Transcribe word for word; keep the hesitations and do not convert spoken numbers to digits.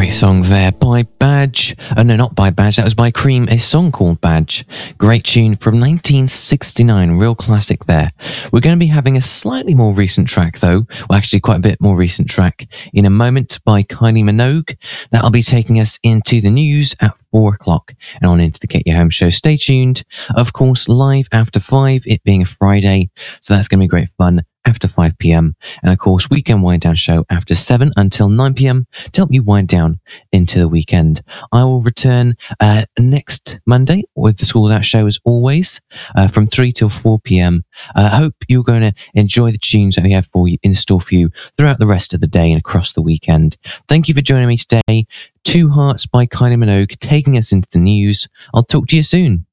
Great song there by Badge. Oh, no, not by Badge. That was by Cream, a song called Badge. Great tune from nineteen sixty-nine. Real classic there. We're going to be having a slightly more recent track, though. Well, actually, quite a bit more recent track in a moment by Kylie Minogue. That'll be taking us into the news at four o'clock and on into the Get Your Home show. Stay tuned. Of course, live after five, it being a Friday. So that's going to be great fun after five p.m. And of course, weekend wind down show after seven until nine p.m. to help you wind down into the weekend. I will return uh, next Monday with the School Out show as always uh, from three till four p.m. I uh, hope you're going to enjoy the tunes that we have for you in store for you throughout the rest of the day and across the weekend. Thank you for joining me today. Two Hearts by Kylie Minogue taking us into the news. I'll talk to you soon.